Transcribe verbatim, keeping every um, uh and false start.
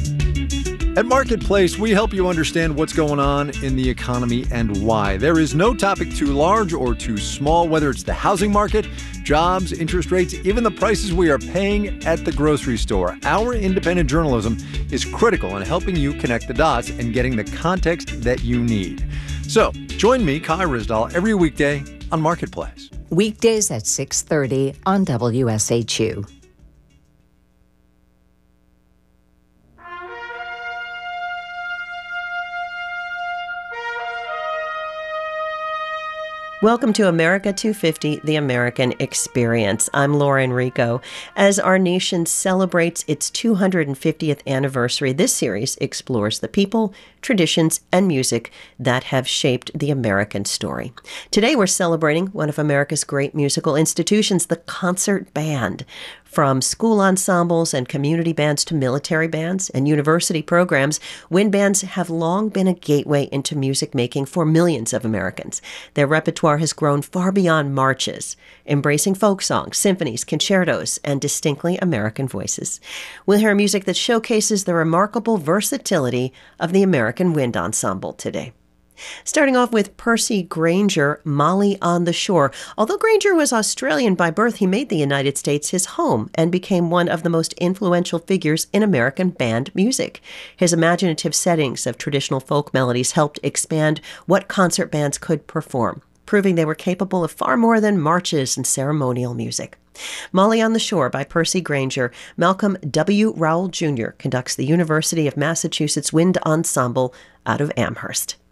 At Marketplace, we help you understand what's going on in the economy and why. There is no topic too large or too small, whether it's the housing market, jobs, interest rates, even the prices we are paying at the grocery store. Our independent journalism is critical in helping you connect the dots and getting the context that you need. So, join me, Kai Ryssdal, every weekday on Marketplace. Weekdays at six thirty on W S H U. Welcome to America two fifty, The American Experience. I'm Laura Enrico. As our nation celebrates its two hundred fiftieth anniversary, this series explores the people, traditions, and music that have shaped the American story. Today we're celebrating one of America's great musical institutions, the concert band. From school ensembles and community bands to military bands and university programs, wind bands have long been a gateway into music making for millions of Americans. Their repertoire has grown far beyond marches, embracing folk songs, symphonies, concertos, and distinctly American voices. We'll hear music that showcases the remarkable versatility of the American Wind Ensemble today. Starting off with Percy Grainger, Molly on the Shore. Although Grainger was Australian by birth, he made the United States his home and became one of the most influential figures in American band music. His imaginative settings of traditional folk melodies helped expand what concert bands could perform, proving they were capable of far more than marches and ceremonial music. Molly on the Shore by Percy Grainger. Malcolm W. Rowell Junior conducts the University of Massachusetts Wind Ensemble out of Amherst.